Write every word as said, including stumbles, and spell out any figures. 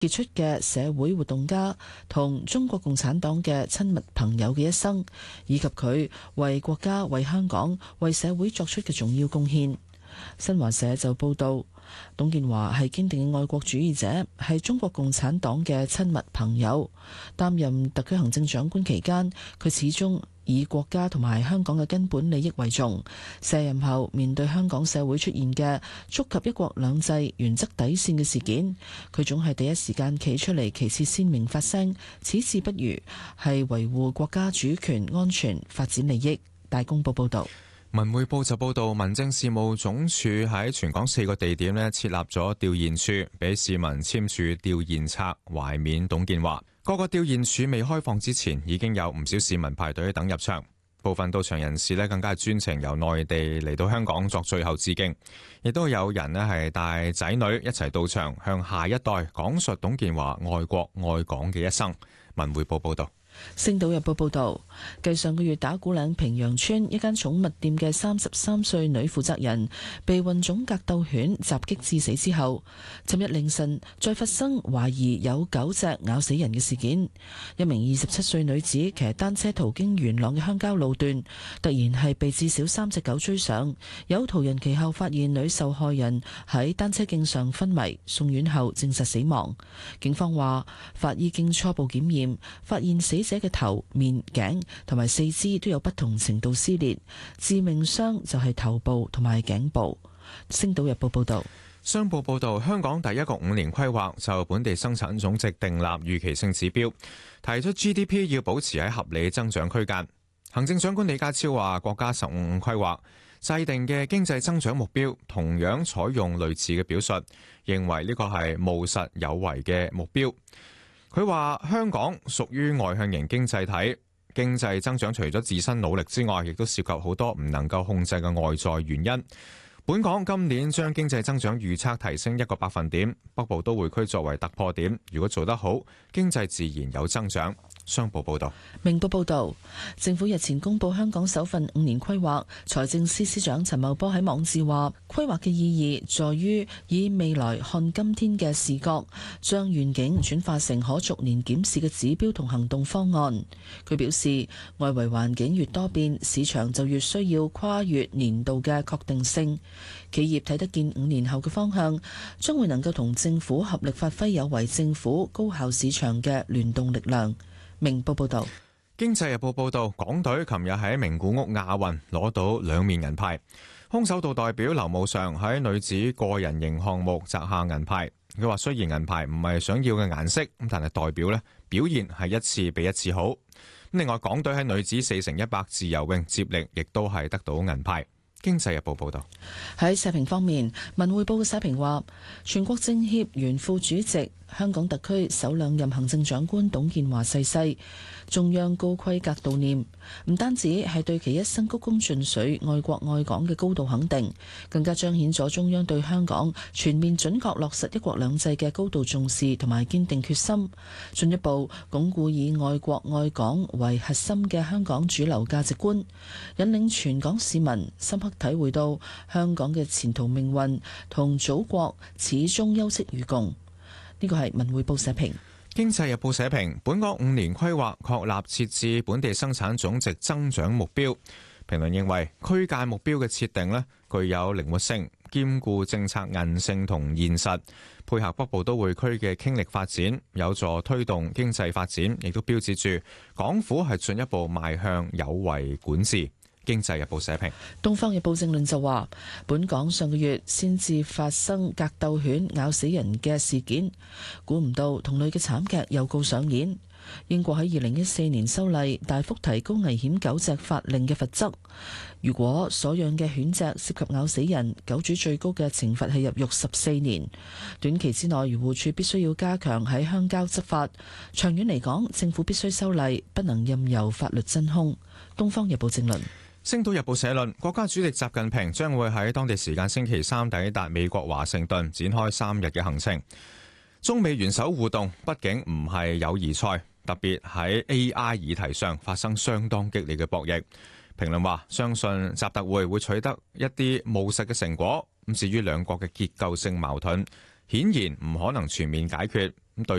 傑出嘅社會活動家同中國共產黨嘅親密朋友嘅一生，以及佢為國家、為香港、為社會作出嘅重要貢獻。新華社就報道，董建華係堅定嘅愛國主義者，係中國共產黨嘅親密朋友。擔任特區行政長官期間，佢始終以國家同埋香港嘅根本利益為重。卸任後，面對香港社會出現嘅觸及一國兩制原則底線嘅事件，佢總係第一時間企出嚟，旗幟鮮明發聲，此事不渝係維護國家主權、安全、發展利益。大公報報道。 文匯報就報道，民政事務總署喺全港四個地點咧設立咗弔唁處，俾市民簽署弔唁冊，懷緬董建華。各個弔唁處未開放之前，已經有唔少市民排隊等入場。部分到場人士咧更加係專程由內地嚟到香港作最後致敬，亦都有人咧係帶仔女一齊到場，向下一代講述董建華愛國愛港嘅一生。文匯報報道。 星島日報報道，繼上個月打鼓嶺平陽村一間寵物店嘅三十三歲女負責人被混種格鬥犬襲擊致死之後，尋日凌晨再發生懷疑有狗隻咬死人嘅事件。一名二十七歲女子騎單車途經元朗嘅鄉郊路段，突然係被至少三隻狗追上。有途人其後發現女受害人喺單車徑上昏迷，送院後證實死亡。警方話，法醫經初步檢驗，發現死死者嘅頭、面、頸同埋四肢都有不同程度撕裂，致命傷就係頭部同埋頸部。星島日報報道。 商報報道，香港第一個五年規劃就本地生產總值訂立預期性指標，提出 G D P 要保持喺合理增長區間。行政長官李家超話，國家十五五規劃制定嘅經濟增長目標同樣採用類似嘅表述，認為呢個係務實有為嘅目標。佢話香港屬於外向型經濟體，經濟增長除咗自身努力之外，亦都涉及好多唔能夠控制嘅外在原因。本港今年將經濟增長預測提升一個百分點，北部都會區作為突破點，如果做得好，經濟自然有增長。商報報道。 明報報道，政府日前公布香港首份五年規劃，財政司司長陳茂波喺網誌話，規劃嘅意義在於以未來看今天嘅視覺，將願景轉化成可逐年檢視嘅指標同行動方案。佢表示，外圍環境越多變，市場就越需要跨越年度嘅確定性。企業睇得見五年後嘅方向，將會能夠同政府合力發揮有為政府、高效市場嘅聯動力量。明報報道。 經濟日報報道，港隊琴日喺名古屋亞運攞到兩面銀牌。空手道代表劉慕裳喺女子個人型項目摘下銀牌。佢話雖然銀牌唔係想要嘅顏色，咁但係代表咧表現係一次比一次好。另外，港隊喺女子四乘一百自由泳接力亦都係得到銀牌。經濟日報報道。 喺社評方面，文匯報嘅社評話，全國政協原副主席、香港特區首兩任行政長官董建華逝世，中央高規格悼念，唔單止係對其一生鞠躬盡瘁、愛國愛港嘅高度肯定，更加彰顯咗中央對香港全面準確落實一國兩制嘅高度重視同埋堅定決心，進一步鞏固以愛國愛港為核心嘅香港主流價值觀，引領全港市民深刻體會到香港嘅前途命運同祖國始終休戚與共。呢個係文匯報社評。 經濟日報社評，本港五年規劃確立設置本地生產總值增長目標。評論認為，區間目標嘅設定呢，具有靈活性，兼顧政策韌性同現實，配合北部都會區嘅傾力發展，有助推動經濟發展，亦都標誌住港府係進一步邁向有為管治。經濟日報社評。 東方日報正論就話，本港上個月先至發生格鬥犬咬死人嘅事件，估唔到同類嘅慘劇又告上演。英國喺二零一四年修例，大幅提高危險狗隻法令嘅罰則。如果所養嘅犬隻涉及咬死人，狗主最高嘅懲罰係入獄十四年。短期之內，漁護署必須要加強喺鄉郊執法。長遠嚟講，政府必須修例，不能任由法律真空。東方日報正論。 星島日報社論，國家主席習近平將會喺當地時間星期三抵達美國華盛頓，展開三日嘅行程。中美元首互動畢竟唔係友誼賽，特別喺 A I 議題上發生相當激烈嘅博弈。評論話，相信習特會會取得一啲務實嘅成果。咁至於兩國嘅結構性矛盾，顯然唔可能全面解決，